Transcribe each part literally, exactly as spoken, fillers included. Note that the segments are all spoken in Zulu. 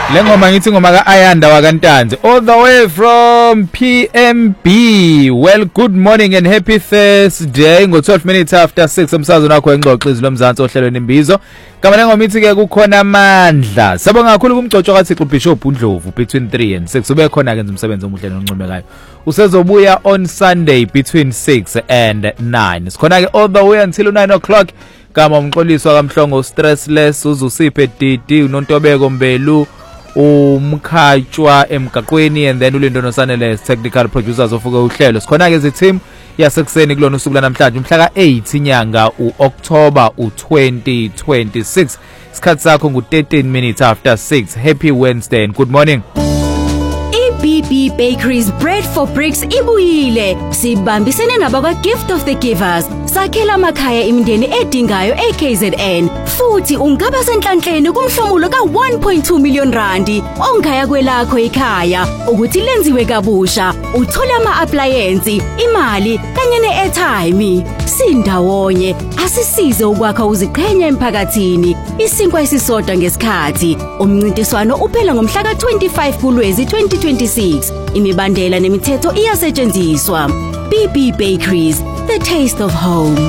Lengoma ngithi ngoma ka Ayanda wakantanzi all the way from P M B. Well, good morning and happy Thursday. Ngo twelve minutes after six umsazweni wakho engxoxo izilo mzansi ohlelweni imbizo. Kama lengoma ithi ke kukhona amandla. Sabonga kakhulu kumgcotsho kaThixo Bishop uNdlovu between three and six. Ube khona ke umsebenzi omuhle noncomekayo. Usezobuya on Sunday between six and nine. Sikhona ke all the way until nine o'clock. Kama umxoliswa kaMhlongo Stressless uzusiphe Didi uNontobeko Mbelu umkhachwa emgaqweni and then uLindo Nosanele technical producers ofuke uhlelo. Sikhona ke iziteam yasekuseni kulona usuku lanamhlanje umhla ka eight inyanga uOctober u twenty twenty-six. Isikhathi sakho ngu thirteen minutes after six. Happy Wednesday and good morning. B B Bakeries Bread for Bricks ibuyile. Sibambisene nabakwa Gift of the Givers. Sakhela amakhaya imindeni edingayo e K Z N. Futhi ungaba senhlanhleni kumhlomulo ka one point two million randi. Onkhaya kwelakho ekhaya ukuthi lenziwe kabusha. Uthola ama appliances, imali kanye ne airtime. Sindawonye asisize ukwakha uziqhenya emphakathini. Isinkwa esisodwa ngesikhathi. Umncintiswano uphela ngomhla ka twenty-five kuLwezi twenty twenty-six. Imibandela nemithetho iyasetshenziswa. B B Bakeries, the taste of home.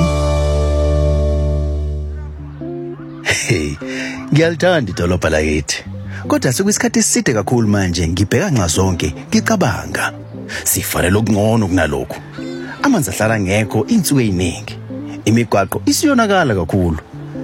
Hey, ngiyalithanda idolobha lakithi. Kodwa sekuyisikhathi eside kakhulu manje ngibheka nxa zonke ngicabanga. Sifanele okungcono kunalokho. Amanzi ahlala ngekho insuku eziningi. Imigwaqo isiyonakala kakhulu.